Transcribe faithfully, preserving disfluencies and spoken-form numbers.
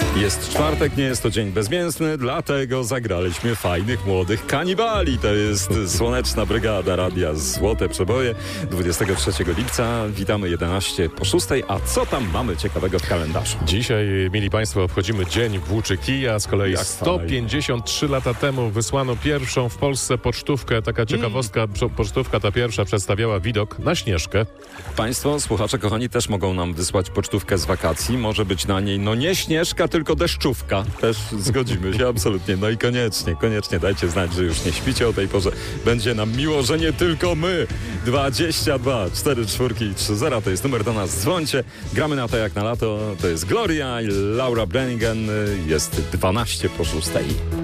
Jest czwartek, nie jest to dzień bezmięsny, dlatego zagraliśmy fajnych, młodych kanibali. To jest Słoneczna Brygada Radia Złote Przeboje dwudziestego trzeciego lipca. Witamy jedenaście po szóstej. A co tam mamy ciekawego w kalendarzu? Dzisiaj, mili Państwo, obchodzimy Dzień Włóczy Kija. Z kolei Jak sto pięćdziesiąt trzy lata temu wysłano pierwszą w Polsce pocztówkę. Taka ciekawostka, mm. pocztówka ta pierwsza przedstawiała widok na Śnieżkę. Państwo, słuchacze kochani, też mogą nam wysłać pocztówkę z wakacji. Może być na niej, no nie Śnieżka, tylko deszczówka. Też zgodzimy się absolutnie. No i koniecznie, koniecznie dajcie znać, że już nie śpicie o tej porze. Będzie nam miło, że nie tylko my. dwadzieścia dwa cztery czwórki i trzy zera to jest numer do nas. Dzwońcie. Gramy na to jak na lato. To jest Gloria i Laura Branigan. Jest dwanaście po szóstej.